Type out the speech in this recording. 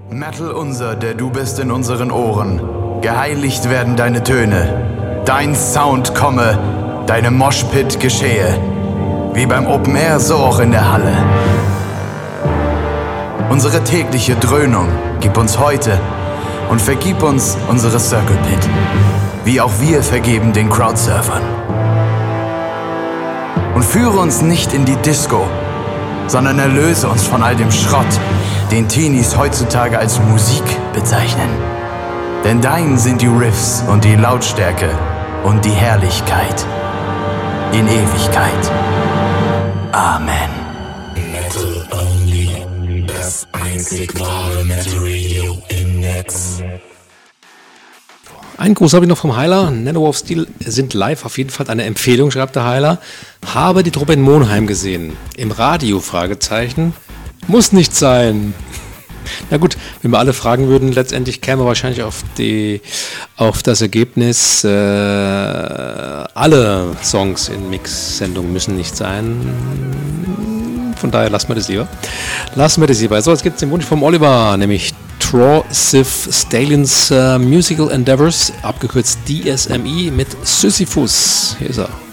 Metal unser, der du bist in unseren Ohren. Geheiligt werden deine Töne. Dein Sound komme, deine Moshpit geschehe. Wie beim Open Air, so auch in der Halle. Unsere tägliche Dröhnung gib uns heute und vergib uns unsere Circle Pit. Wie auch wir vergeben den Crowdsurfern. Und führe uns nicht in die Disco, sondern erlöse uns von all dem Schrott, den Teenies heutzutage als Musik bezeichnen. Denn dein sind die Riffs und die Lautstärke und die Herrlichkeit in Ewigkeit. Amen. Metal Only, das einzig wahre Metal Radio im Netz. Einen Gruß habe ich noch vom Heiler. Manowar of Steel sind live auf jeden Fall eine Empfehlung, schreibt der Heiler. Habe die Truppe in Monheim gesehen. Im Radio, Fragezeichen. Muss nicht sein. Na gut, wenn wir alle fragen würden, letztendlich käme wahrscheinlich auf das Ergebnis, alle Songs in Mix-Sendungen müssen nicht sein. Von daher lassen wir das lieber. So, jetzt gibt es den Wunsch vom Oliver, nämlich Troy-Sif Stallions Musical Endeavors, abgekürzt DSMI, mit Sisyphus. Hier ist er.